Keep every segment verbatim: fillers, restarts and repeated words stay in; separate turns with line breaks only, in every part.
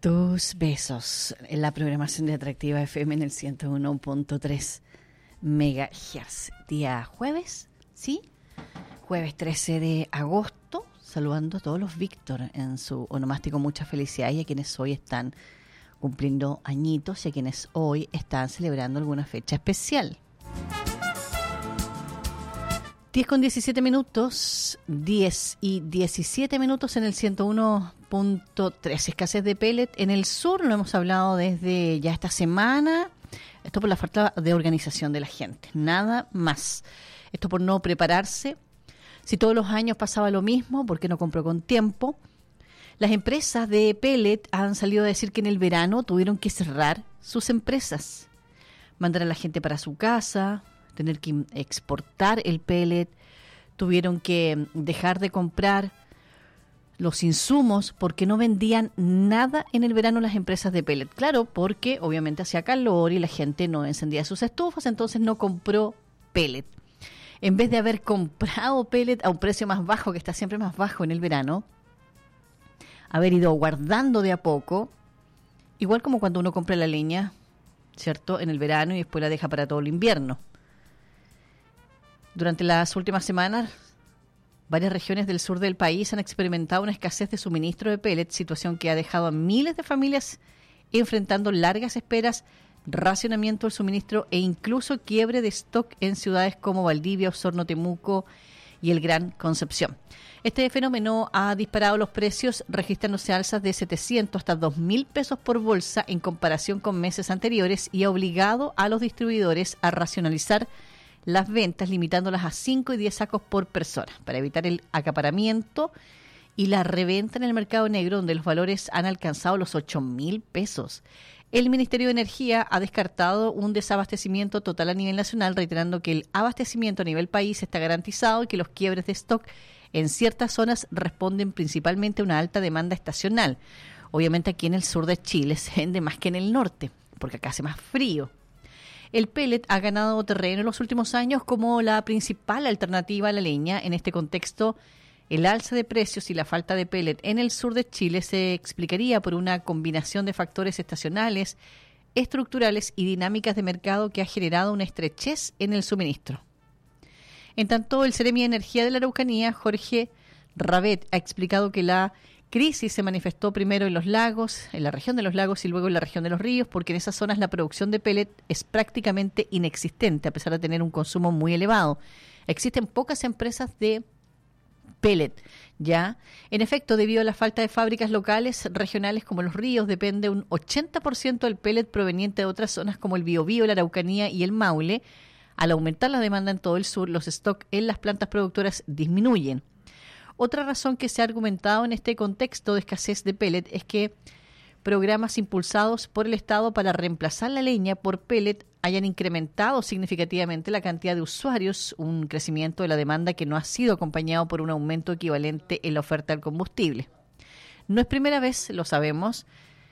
Tus besos en la programación de Atractiva F M en el ciento uno punto tres megahertz. Día jueves, ¿sí? Jueves trece de agosto. Saludando a todos los Víctor en su onomástico. Mucha felicidad y a quienes hoy están cumpliendo añitos y a quienes hoy están celebrando alguna fecha especial. diez con diecisiete minutos, diez y diecisiete minutos en el ciento uno punto tres. Escasez de pellet en el sur, lo hemos hablado desde ya esta semana. Esto por la falta de organización de la gente, nada más. Esto por no prepararse. Si todos los años pasaba lo mismo, ¿por qué no compró con tiempo? Las empresas de pellet han salido a decir que en el verano tuvieron que cerrar sus empresas, mandar a la gente para su casa, tener que exportar el pellet, tuvieron que dejar de comprar los insumos porque no vendían nada en el verano las empresas de pellet. Claro, porque obviamente hacía calor y la gente no encendía sus estufas, entonces no compró pellet. En vez de haber comprado pellet a un precio más bajo, que está siempre más bajo en el verano, haber ido guardando de a poco, igual como cuando uno compra la leña, ¿cierto?, en el verano y después la deja para todo el invierno. Durante las últimas semanas, varias regiones del sur del país han experimentado una escasez de suministro de pellets, situación que ha dejado a miles de familias enfrentando largas esperas, racionamiento del suministro e incluso quiebre de stock en ciudades como Valdivia, Osorno, Temuco y el Gran Concepción. Este fenómeno ha disparado los precios, registrándose alzas de setecientos hasta dos mil pesos por bolsa en comparación con meses anteriores y ha obligado a los distribuidores a racionalizar las ventas, limitándolas a cinco y diez sacos por persona, para evitar el acaparamiento y la reventa en el mercado negro, donde los valores han alcanzado los ocho mil pesos. El Ministerio de Energía ha descartado un desabastecimiento total a nivel nacional, reiterando que el abastecimiento a nivel país está garantizado y que los quiebres de stock en ciertas zonas responden principalmente a una alta demanda estacional. Obviamente aquí en el sur de Chile se vende más que en el norte, porque acá hace más frío. El pellet ha ganado terreno en los últimos años como la principal alternativa a la leña. En este contexto, el alza de precios y la falta de pellet en el sur de Chile se explicaría por una combinación de factores estacionales, estructurales y dinámicas de mercado que ha generado una estrechez en el suministro. En tanto, el Seremi de Energía de la Araucanía, Jorge Rabet, ha explicado que la crisis se manifestó primero en los lagos, en la región de los lagos y luego en la región de los ríos, porque en esas zonas la producción de pellet es prácticamente inexistente, a pesar de tener un consumo muy elevado. Existen pocas empresas de pellet, ¿ya? En efecto, debido a la falta de fábricas locales, regionales como los ríos, depende un ochenta por ciento del pellet proveniente de otras zonas como el Biobío, la Araucanía y el Maule. Al aumentar la demanda en todo el sur, los stocks en las plantas productoras disminuyen. Otra razón que se ha argumentado en este contexto de escasez de pellet es que programas impulsados por el Estado para reemplazar la leña por pellet hayan incrementado significativamente la cantidad de usuarios, un crecimiento de la demanda que no ha sido acompañado por un aumento equivalente en la oferta del combustible. No es primera vez, lo sabemos,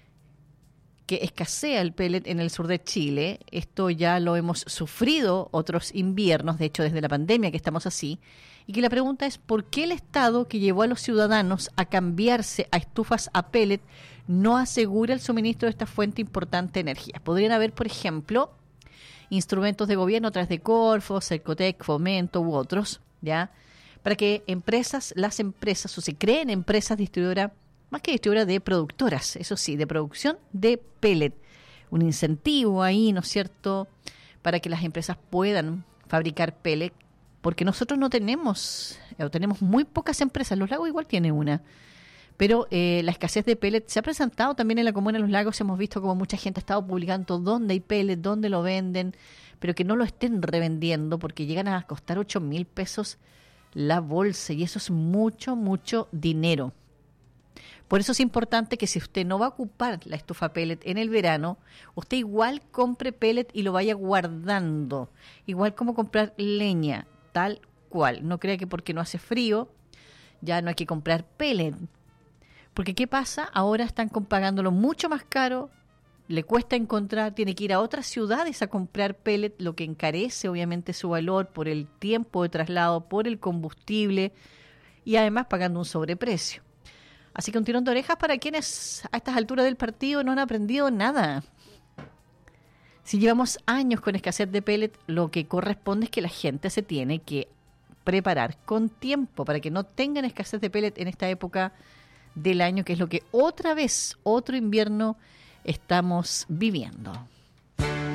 que escasea el pellet en el sur de Chile. Esto ya lo hemos sufrido otros inviernos, de hecho desde la pandemia que estamos así, y que la pregunta es ¿por qué el Estado que llevó a los ciudadanos a cambiarse a estufas a pellet no asegura el suministro de esta fuente importante de energía? Podrían haber, por ejemplo, instrumentos de gobierno a través de Corfo, Cercotec, Fomento u otros, ¿ya? Para que empresas, las empresas, o se creen empresas distribuidoras, más que distribuidoras de productoras, eso sí, de producción de pellet. Un incentivo ahí, ¿no es cierto?, para que las empresas puedan fabricar pellet, porque nosotros no tenemos, o tenemos muy pocas empresas. Los Lagos igual tiene una, pero eh, la escasez de pellet se ha presentado también en la comuna de Los Lagos. Hemos visto como mucha gente ha estado publicando dónde hay pellet, dónde lo venden, pero que no lo estén revendiendo porque llegan a costar ocho mil pesos la bolsa y eso es mucho, mucho dinero. Por eso es importante que si usted no va a ocupar la estufa pellet en el verano, usted igual compre pellet y lo vaya guardando. Igual como comprar leña, tal cual. No crea que porque no hace frío ya no hay que comprar pellet. Porque ¿qué pasa? Ahora están pagándolo mucho más caro, le cuesta encontrar, tiene que ir a otras ciudades a comprar pellet, lo que encarece obviamente su valor por el tiempo de traslado, por el combustible y además pagando un sobreprecio. Así que un tirón de orejas para quienes a estas alturas del partido no han aprendido nada. Si llevamos años con escasez de pellet, lo que corresponde es que la gente se tiene que preparar con tiempo para que no tengan escasez de pellet en esta época del año, que es lo que otra vez, otro invierno estamos viviendo.